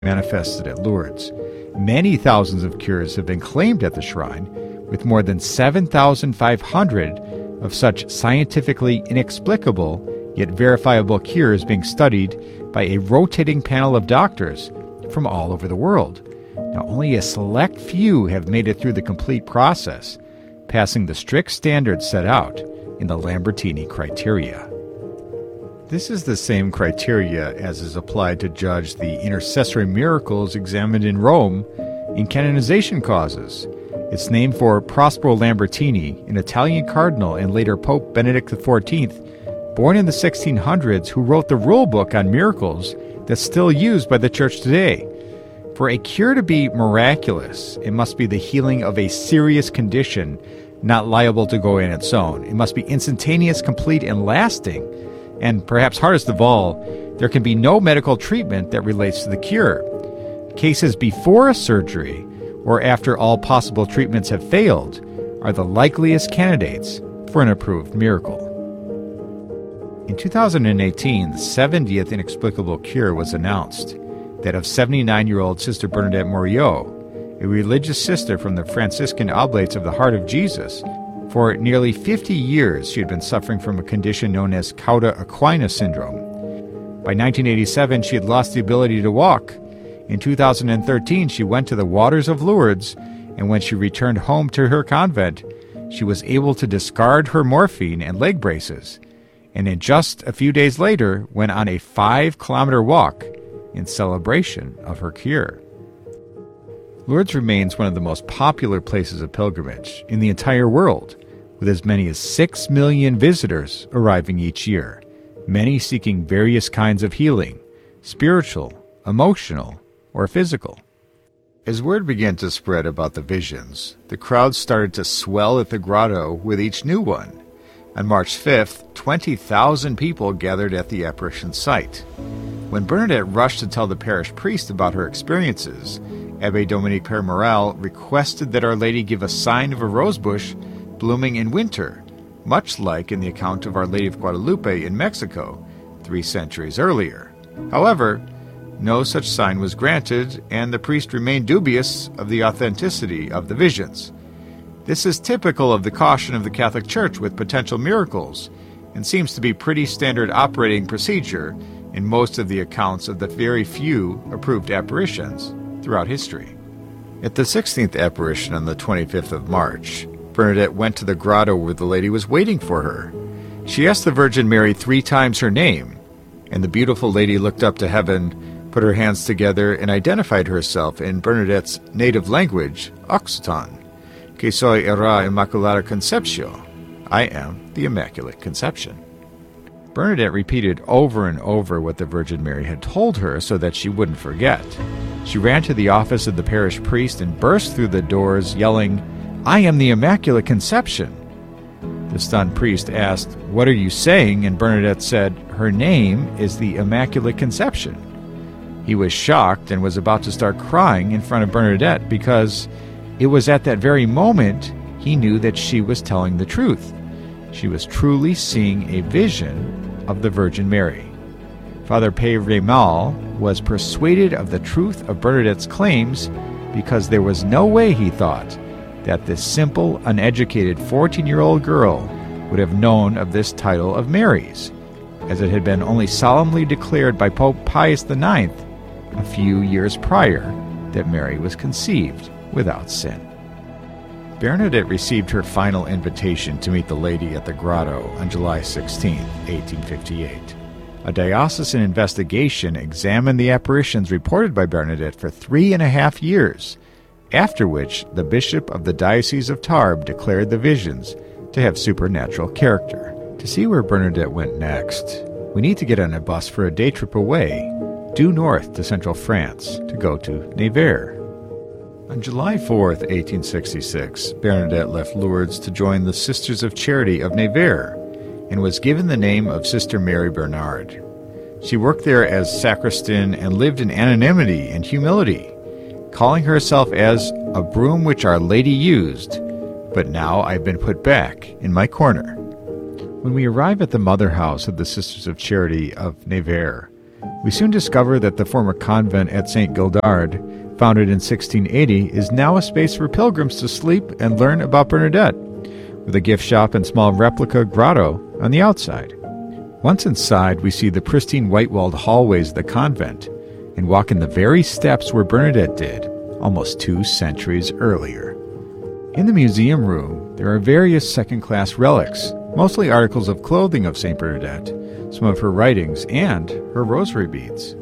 manifested at Lourdes. Many thousands of cures have been claimed at the shrine, with more than 7,500 of such scientifically inexplicable yet verifiable cures being studied by a rotating panel of doctors from all over the world. Now, only a select few have made it through the complete process, passing the strict standards set out in the Lambertini criteria. This is the same criteria as is applied to judge the intercessory miracles examined in Rome in canonization causes. It's named for Prospero Lambertini, an Italian cardinal and later Pope Benedict XIV, born in the 1600s, who wrote the rule book on miracles that's still used by the Church today. For a cure to be miraculous, it must be the healing of a serious condition, not liable to go in its own. It must be instantaneous, complete, and lasting. And perhaps hardest of all, there can be no medical treatment that relates to the cure. Cases before a surgery or after all possible treatments have failed are the likeliest candidates for an approved miracle. In 2018, the 70th inexplicable cure was announced, that of 79-year-old Sister Bernadette Morillo, a religious sister from the Franciscan Oblates of the Heart of Jesus. For nearly 50 years, she had been suffering from a condition known as Cauda equina syndrome. By 1987, she had lost the ability to walk. In 2013, she went to the waters of Lourdes, and when she returned home to her convent, she was able to discard her morphine and leg braces, and in just a few days later went on a 5-kilometer walk in celebration of her cure. Lourdes remains one of the most popular places of pilgrimage in the entire world, with as many as 6 million visitors arriving each year, many seeking various kinds of healing, spiritual, emotional, or physical. As word began to spread about the visions, the crowd started to swell at the grotto with each new one. On March 5th, 20,000 people gathered at the apparition site. When Bernadette rushed to tell the parish priest about her experiences, Abbé Dominique Père Moral requested that Our Lady give a sign of a rosebush blooming in winter, much like in the account of Our Lady of Guadalupe in Mexico 3 centuries earlier. However, no such sign was granted, and the priest remained dubious of the authenticity of the visions. This is typical of the caution of the Catholic Church with potential miracles, and seems to be pretty standard operating procedure in most of the accounts of the very few approved apparitions throughout history. At the 16th apparition on the 25th of March, Bernadette went to the grotto where the lady was waiting for her. She asked the Virgin Mary 3 times her name, and the beautiful lady looked up to heaven, put her hands together, and identified herself in Bernadette's native language, Occitan. Que soy la Immaculada Concepción. I am the Immaculate Conception. Bernadette repeated over and over what the Virgin Mary had told her so that she wouldn't forget. She ran to the office of the parish priest and burst through the doors, yelling, "I am the Immaculate Conception." The stunned priest asked, "What are you saying?" And Bernadette said, "Her name is the Immaculate Conception." He was shocked and was about to start crying in front of Bernadette because it was at that very moment he knew that she was telling the truth. She was truly seeing a vision of the Virgin Mary. Father Peyremal was persuaded of the truth of Bernadette's claims because there was no way, he thought, that this simple, uneducated 14-year-old girl would have known of this title of Mary's, as it had been only solemnly declared by Pope Pius IX a few years prior that Mary was conceived without sin. Bernadette received her final invitation to meet the lady at the grotto on July 16, 1858. A diocesan investigation examined the apparitions reported by Bernadette for 3.5 years, after which the bishop of the Diocese of Tarbes declared the visions to have supernatural character. To see where Bernadette went next, we need to get on a bus for a day trip away, due north to central France, to go to Nevers. On July 4, 1866, Bernadette left Lourdes to join the Sisters of Charity of Nevers and was given the name of Sister Mary Bernard. She worked there as sacristan and lived in anonymity and humility, calling herself as a broom which Our Lady used, but now I've been put back in my corner. When we arrive at the mother house of the Sisters of Charity of Nevers, We soon discover that the former convent at St. Gildard, founded in 1680, is now a space for pilgrims to sleep and learn about Bernadette, with a gift shop and small replica grotto on the outside. Once inside, we see the pristine white-walled hallways of the convent and walk in the very steps where Bernadette did almost 2 centuries earlier. In the museum room, there are various second-class relics, mostly articles of clothing of St. Bernadette, some of her writings, and her rosary beads.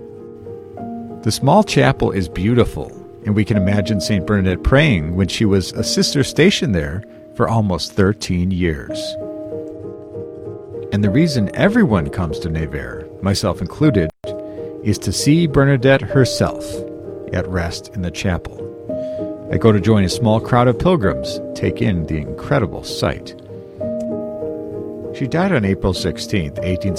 The small chapel is beautiful, and we can imagine St. Bernadette praying when she was a sister stationed there for almost 13 years. And the reason everyone comes to Nevers, myself included, is to see Bernadette herself at rest in the chapel. I go to join a small crowd of pilgrims take in the incredible sight. She died on April 16,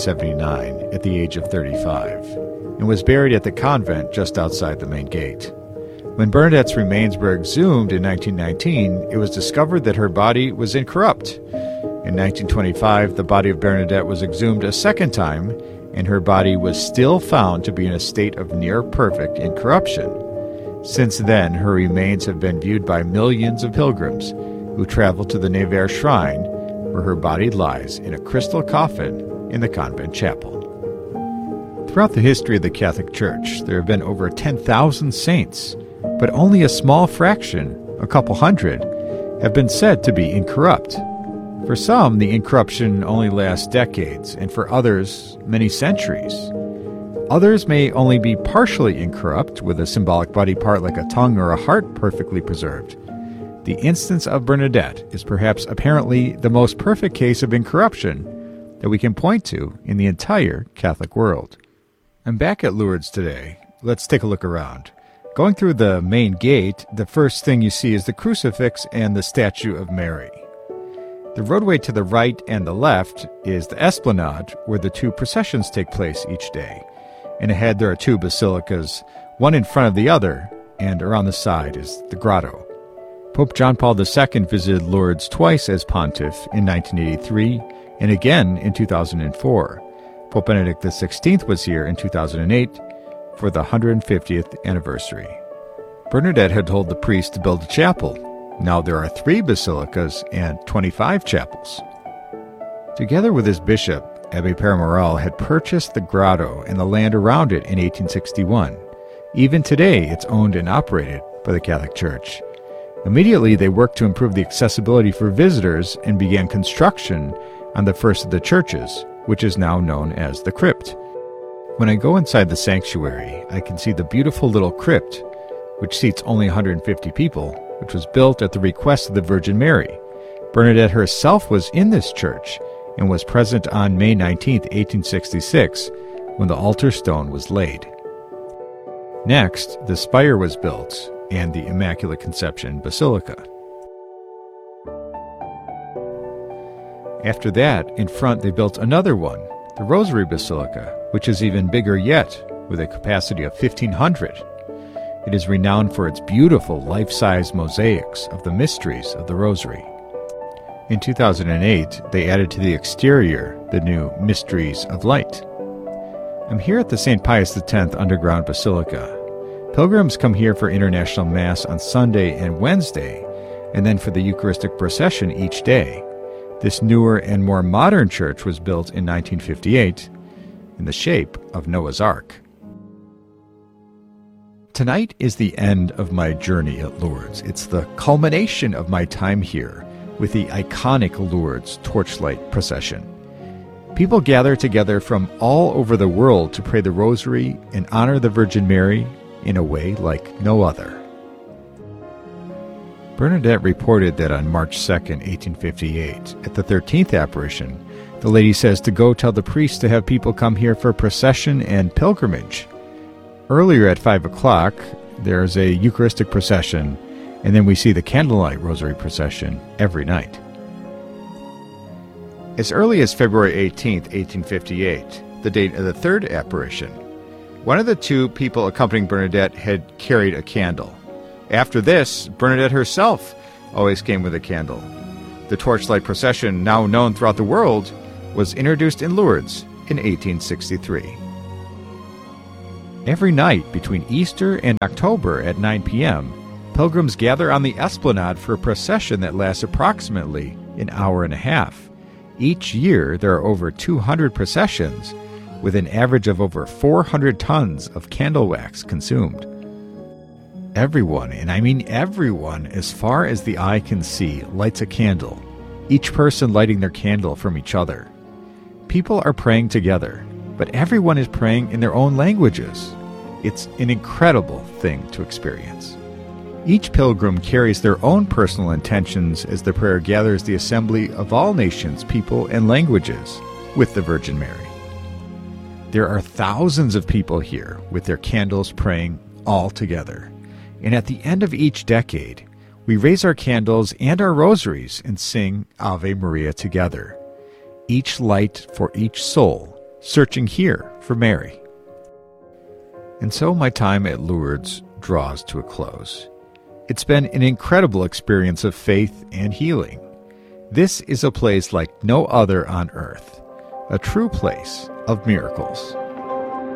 1879, at the age of 35, and was buried at the convent just outside the main gate. When Bernadette's remains were exhumed in 1919, it was discovered that her body was incorrupt. In 1925, the body of Bernadette was exhumed a second time, and her body was still found to be in a state of near-perfect incorruption. Since then, her remains have been viewed by millions of pilgrims who travel to the Nevers shrine, where her body lies in a crystal coffin in the convent chapel. Throughout the history of the Catholic Church, there have been over 10,000 saints, but only a small fraction, a couple hundred, have been said to be incorrupt. For some, the incorruption only lasts decades, and for others, many centuries. Others may only be partially incorrupt, with a symbolic body part like a tongue or a heart perfectly preserved. The instance of Bernadette is perhaps apparently the most perfect case of incorruption that we can point to in the entire Catholic world. I'm back at Lourdes today. Let's take a look around. Going through the main gate, the first thing you see is the crucifix and the statue of Mary. The roadway to the right and the left is the esplanade, where the 2 processions take place each day. And ahead there are 2 basilicas, one in front of the other, and around the side is the grotto. Pope John Paul II visited Lourdes twice as pontiff in 1983 and again in 2004. Pope Benedict XVI was here in 2008 for the 150th anniversary. Bernadette had told the priest to build a chapel. Now there are 3 basilicas and 25 chapels. Together with his bishop, Abbé Père Morel had purchased the grotto and the land around it in 1861. Even today, it's owned and operated by the Catholic Church. Immediately, they worked to improve the accessibility for visitors and began construction on the first of the churches, which is now known as the crypt. When I go inside the sanctuary, I can see the beautiful little crypt, which seats only 150 people, which was built at the request of the Virgin Mary. Bernadette herself was in this church and was present on May 19, 1866, when the altar stone was laid. Next, the spire was built and the Immaculate Conception Basilica. After that, in front they built another one, the Rosary Basilica, which is even bigger yet, with a capacity of 1,500. It is renowned for its beautiful life-size mosaics of the mysteries of the Rosary. In 2008, they added to the exterior the new Mysteries of Light. I'm here at the St. Pius X Underground Basilica. Pilgrims come here for International Mass on Sunday and Wednesday, and then for the Eucharistic procession each day. This newer and more modern church was built in 1958 in the shape of Noah's Ark. Tonight is the end of my journey at Lourdes. It's the culmination of my time here with the iconic Lourdes Torchlight Procession. People gather together from all over the world to pray the Rosary and honor the Virgin Mary in a way like no other. Bernadette reported that on March 2, 1858, at the 13th apparition, the lady says to go tell the priest to have people come here for procession and pilgrimage. Earlier at 5 o'clock, there's a Eucharistic procession, and then we see the candlelight rosary procession every night. As early as February 18, 1858, the date of the 3rd apparition, one of the 2 people accompanying Bernadette had carried a candle. After this, Bernadette herself always came with a candle. The torchlight procession, now known throughout the world, was introduced in Lourdes in 1863. Every night between Easter and October at 9 p.m., pilgrims gather on the esplanade for a procession that lasts approximately an hour and a half. Each year, there are over 200 processions, with an average of over 400 tons of candle wax consumed. Everyone, and I mean everyone, as far as the eye can see, lights a candle, each person lighting their candle from each other. People are praying together, but everyone is praying in their own languages. It's an incredible thing to experience. Each pilgrim carries their own personal intentions as the prayer gathers the assembly of all nations, people, and languages with the Virgin Mary. There are thousands of people here with their candles praying all together. And at the end of each decade, we raise our candles and our rosaries and sing Ave Maria together. Each light for each soul, searching here for Mary. And so my time at Lourdes draws to a close. It's been an incredible experience of faith and healing. This is a place like no other on earth, a true place of miracles.